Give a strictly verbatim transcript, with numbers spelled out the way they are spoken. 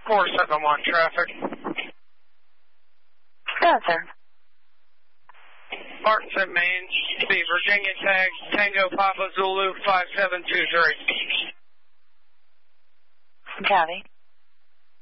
four seven one traffic. Go ahead, sir. Martinson, Maine, the Virginia tag, Tango Papa Zulu five seven two three. Copy.